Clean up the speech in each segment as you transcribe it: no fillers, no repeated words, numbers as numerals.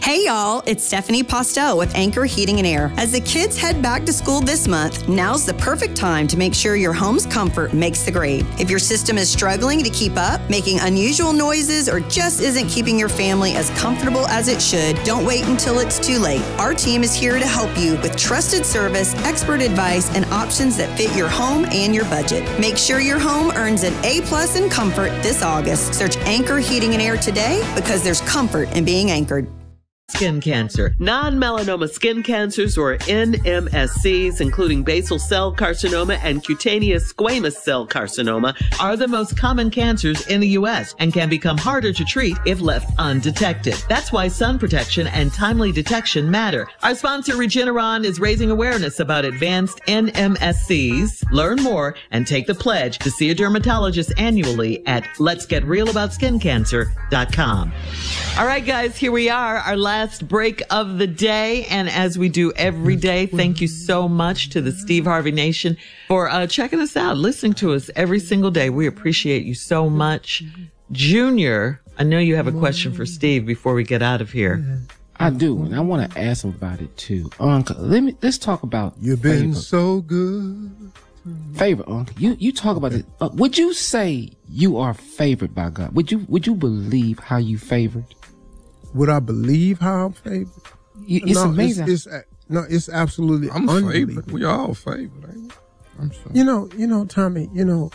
Hey y'all, it's Stephanie Postel with Anchor Heating and Air. As the kids head back to school this month, now's the perfect time to make sure your home's comfort makes the grade. If your system is struggling to keep up, making unusual noises, or just isn't keeping your family as comfortable as it should, don't wait until it's too late. Our team is here to help you with trusted service, expert advice, and options that fit your home and your budget. Make sure your home earns an A+ in comfort this August. Search Anchor Heating and Air today because there's comfort in being anchored. Skin cancer. Non-melanoma skin cancers, or NMSCs, including basal cell carcinoma and cutaneous squamous cell carcinoma, are the most common cancers in the U.S. and can become harder to treat if left undetected. That's why sun protection and timely detection matter. Our sponsor, Regeneron, is raising awareness about advanced NMSCs. Learn more and take the pledge to see a dermatologist annually at letsgetrealaboutSkinCancer.com. All right, guys, here we are, our last break of the day. And as we do every day, thank you so much to the Steve Harvey Nation for checking us out, listening to us every single day. We appreciate you so much. Junior, I know you have a question for Steve before we get out of here. I do, and I want to ask him about it too. Uncle, let's talk about You've been so good. Favorite, Uncle. You talk about it. Would you say you are favored by God? Would you believe how you favored? Would I believe how I'm favored? It's amazing. It's absolutely I'm unbelievable. favored. We all favored, ain't we? I'm sorry. You know, Tommy, y'all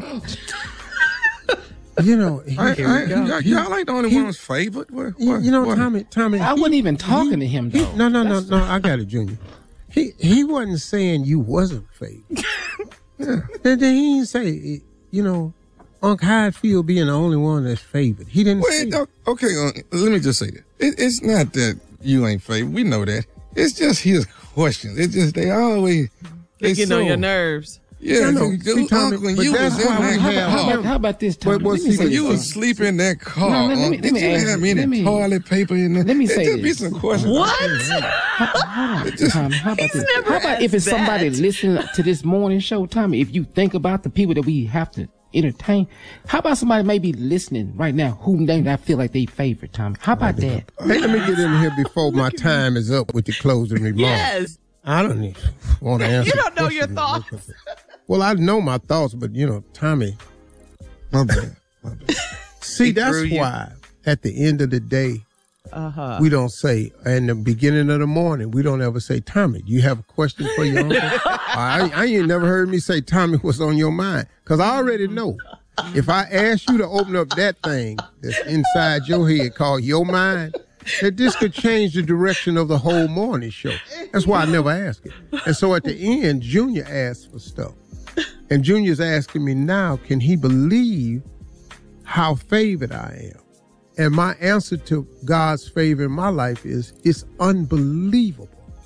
ain't the only ones favored. What? Tommy. I wasn't even talking to him, though. No. I got it, Junior. He wasn't saying you wasn't favored. Yeah. Then he didn't say, Unc, how I feel being the only one that's favored. He didn't say that. Okay, let me just say this. It's not that you ain't favored. We know that. It's just his questions. It's just they always... They get on your nerves. Yeah, See, Tommy, when but you that's was in why we that have... car, How about this, Tommy? When you was asleep in that car, did you have any toilet paper in there? Let me say just this. be some questions. What? Tommy, how about this? How about if it's somebody listening to this morning show, Tommy, if you think about the people that we have to entertain, how about somebody maybe listening right now who they not feel like they favorite, Tommy? How about that? Hey, let me get in here before my time is up with the closing remarks. Yes. I don't even want to answer. You don't know your thoughts. Well, I know my thoughts, but Tommy. My bad. See, that's why at the end of the day, we don't say, in the beginning of the morning, we don't ever say, Tommy, do you have a question for your uncle? I ain't never heard me say, Tommy, what's on your mind? Because I already know. If I ask you to open up that thing that's inside your head called your mind, that this could change the direction of the whole morning show. That's why I never ask it. And so at the end, Junior asked for stuff. And Junior's asking me now, can he believe how favored I am? And my answer to God's favor in my life is, it's unbelievable.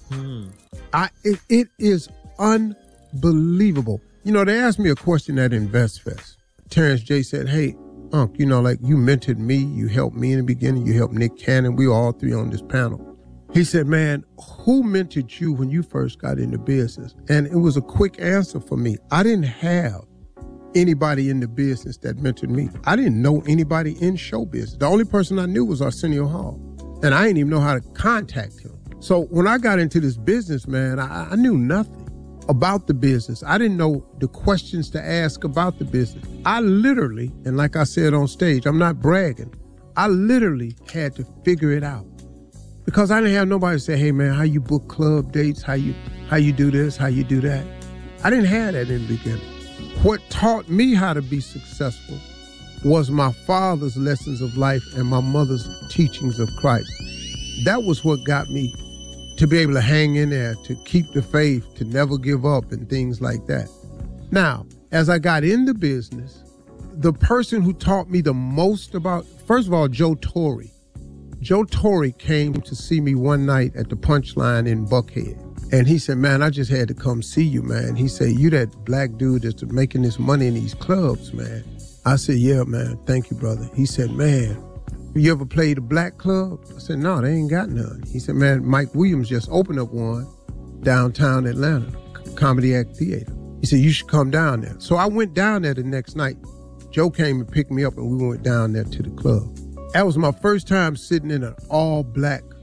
It is unbelievable. They asked me a question at InvestFest. Terrence J said, hey, Unc, you mentored me, you helped me in the beginning, you helped Nick Cannon, we were all three on this panel. He said, man, who mentored you when you first got into business? And it was a quick answer for me. I didn't have anybody in the business that mentored me. I didn't know anybody in show business. The only person I knew was Arsenio Hall. And I didn't even know how to contact him. So when I got into this business, man, I knew nothing about the business. I didn't know the questions to ask about the business. I literally, and like I said on stage, I'm not bragging, I literally had to figure it out. Because I didn't have nobody say, hey man, how you book club dates, how you do this, how you do that. I didn't have that in the beginning. What taught me how to be successful was my father's lessons of life and my mother's teachings of Christ. That was what got me to be able to hang in there, to keep the faith, to never give up and things like that. Now, as I got into business, the person who taught me the most about, first of all, Joe Torre. Joe Torre came to see me one night at the Punchline in Buckhead. And he said, man, I just had to come see you, man. He said, you that black dude that's making this money in these clubs, man. I said, yeah, man. Thank you, brother. He said, man, you ever played a black club? I said, no, they ain't got none. He said, man, Mike Williams just opened up one downtown Atlanta, Comedy Act Theater. He said, you should come down there. So I went down there the next night. Joe came and picked me up and we went down there to the club. That was my first time sitting in an all-black